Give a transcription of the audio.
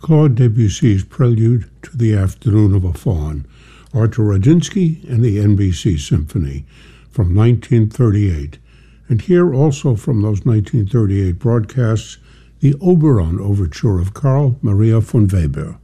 Claude Debussy's Prelude to the Afternoon of a Faun, Arthur Radinsky and the NBC Symphony from 1938. And here also from those 1938 broadcasts, the Oberon Overture of Carl Maria von Weber.